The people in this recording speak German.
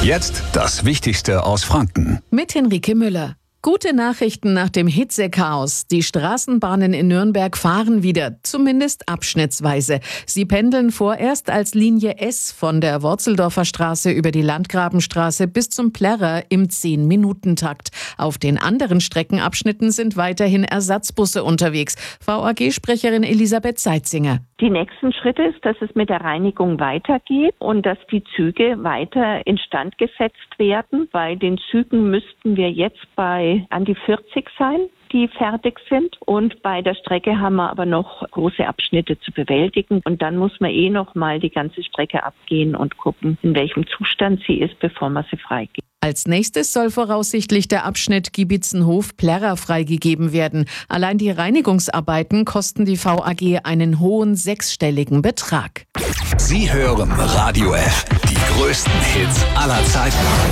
Jetzt das Wichtigste aus Franken. Mit Henrike Müller. Gute Nachrichten nach dem Hitzechaos. Die Straßenbahnen in Nürnberg fahren wieder, zumindest abschnittsweise. Sie pendeln vorerst als Linie S von der Worzeldorfer Straße über die Landgrabenstraße bis zum Plärrer im 10-Minuten-Takt. Auf den anderen Streckenabschnitten sind weiterhin Ersatzbusse unterwegs. VAG-Sprecherin Elisabeth Seitzinger. Die nächsten Schritte ist, dass es mit der Reinigung weitergeht und dass die Züge weiter instand gesetzt werden. Bei den Zügen müssten wir jetzt bei an die 40 sein, die fertig sind. Und bei der Strecke haben wir aber noch große Abschnitte zu bewältigen. Und dann muss man noch mal die ganze Strecke abgehen und gucken, in welchem Zustand sie ist, bevor man sie freigibt. Als nächstes soll voraussichtlich der Abschnitt Giebitzenhof-Plärrer freigegeben werden. Allein die Reinigungsarbeiten kosten die VAG einen hohen sechsstelligen Betrag. Sie hören Radio F, die größten Hits aller Zeiten.